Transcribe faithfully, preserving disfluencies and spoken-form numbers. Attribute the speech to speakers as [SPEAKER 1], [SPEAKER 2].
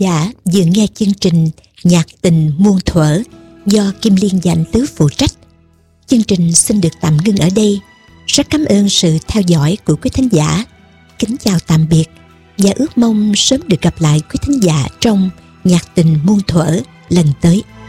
[SPEAKER 1] giả vừa nghe chương trình Nhạc tình muôn thuở do Kim Liên và anh Tứ phụ trách. Chương trình xin được tạm ngưng ở đây. Rất cảm ơn sự theo dõi của quý thính giả. Kính chào tạm biệt và ước mong sớm được gặp lại quý thính giả trong Nhạc tình muôn thuở lần tới.